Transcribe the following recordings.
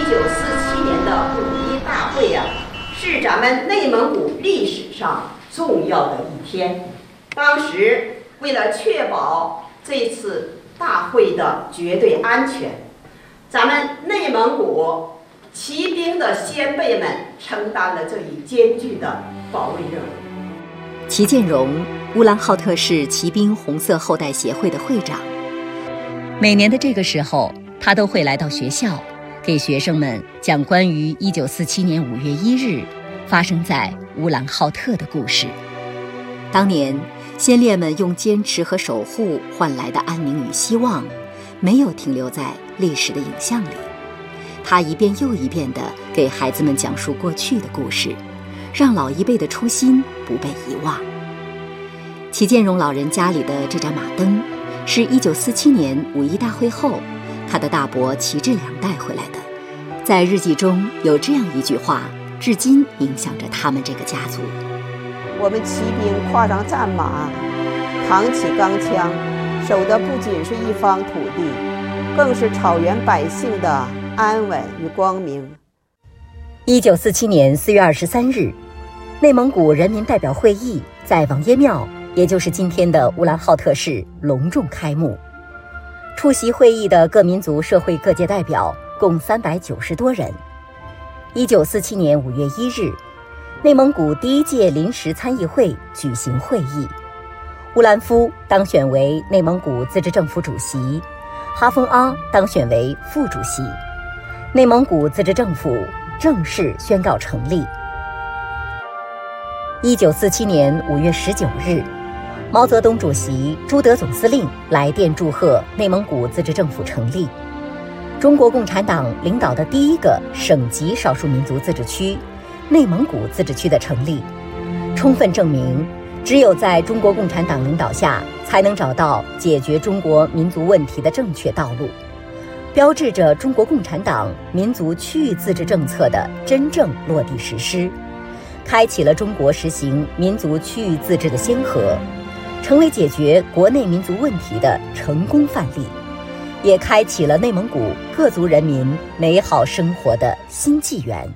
1947年的五一大会呀，是咱们内蒙古历史上重要的一天。当时为了确保这次大会的绝对安全，咱们内蒙古骑兵的先辈们承担了这一艰巨的保卫任务。 齐建荣，乌兰浩特市骑兵红色后代协会的会长。每年的这个时候，他都会来到学校，给学生们讲关于1947年5月1日发生在乌兰浩特的故事。当年先烈们用坚持和守护换来的安宁与希望，没有停留在历史的影像里。他一遍又一遍地给孩子们讲述过去的故事，让老一辈的初心不被遗忘。齐建荣老人家里的这盏马灯，是1947年五一大会后他的大伯齐志良带回来的。在日记中有这样一句话，至今影响着他们这个家族： 我们骑兵跨上战马，扛起钢枪，守的不仅是一方土地，更是草原百姓的安稳与光明。 1947年4月23日，内蒙古人民代表会议在王爷庙，也就是今天的乌兰浩特市隆重开幕。出席会议的各民族社会各界代表共390多人。1947年5月1日，内蒙古第一届临时参议会举行会议，乌兰夫当选为内蒙古自治政府主席，哈峰阿当选为副主席，内蒙古自治政府正式宣告成立。1947年5月19日，毛泽东主席、朱德总司令来电祝贺内蒙古自治政府成立，中国共产党领导的第一个省级少数民族自治区内蒙古自治区的成立，充分证明只有在中国共产党领导下，才能找到解决中国民族问题的正确道路，标志着中国共产党民族区域自治政策的真正落地实施，开启了中国实行民族区域自治的先河，成为解决国内民族问题的成功范例，也开启了内蒙古各族人民美好生活的新纪元。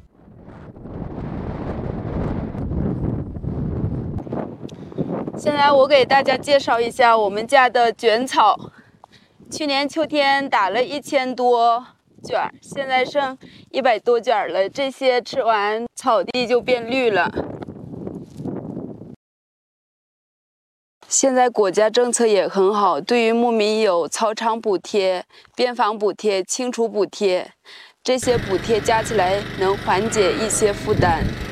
现在我给大家介绍一下我们家的卷草，去年秋天打了1000多卷，现在剩100多卷了，这些吃完草地就变绿了。现在国家政策也很好，对于牧民有草场补贴、边防补贴、清除补贴，这些补贴加起来能缓解一些负担。